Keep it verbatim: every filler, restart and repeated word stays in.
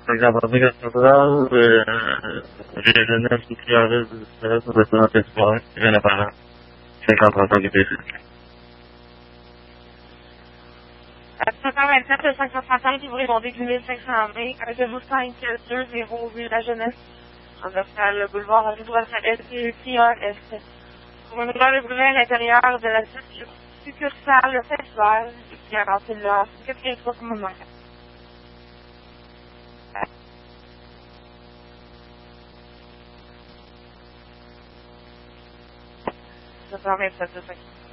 Programmatique estructural de direcciones sociales de las personas sexuales que viene para cinquante ans qui fait. sept cent vingt-sept, le cinq cent soixante, qui vous répondez du mille cinq cent vingt, je vous cinq deux zéro rue La Jeunesse, en vertical, le boulevard Henri Bourassa, S T E Q A S. Pour une heure de brûler à l'intérieur de la succursale Saint-Hilaire, quarante là, quatre-vingt-trois comme moment. sept cent vingt-sept,